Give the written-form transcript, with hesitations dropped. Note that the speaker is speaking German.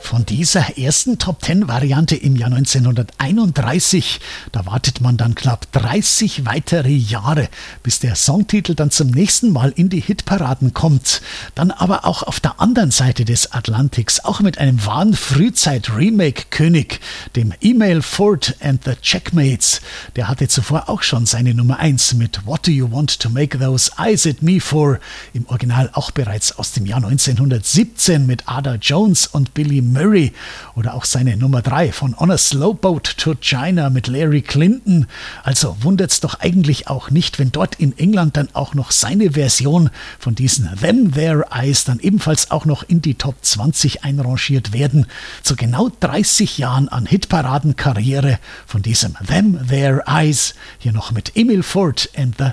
Von dieser ersten Top-10-Variante im Jahr 1931, da wartet man dann knapp 30 weitere Jahre, bis der Songtitel dann zum nächsten Mal in die Hitparaden kommt. Dann aber auch auf der anderen Seite des Atlantiks, auch mit einem wahren Frühzeit-Remake-König, dem Emile Ford and the Checkmates. Der hatte zuvor auch schon seine Nummer 1 mit What Do You Want to Make Those Eyes at Me For? Im Original auch bereits aus dem Jahr 1917 mit Ada Jones und Billy Murray, oder auch seine Nummer 3 von On a Slow Boat to China mit Larry Clinton. Also wundert's doch eigentlich auch nicht, wenn dort in England dann auch noch seine Version von diesen Them Their Eyes dann ebenfalls auch noch in die Top 20 einrangiert werden. Zu genau 30 Jahren an Hitparadenkarriere von diesem Them Their Eyes, hier noch mit Emile Ford and the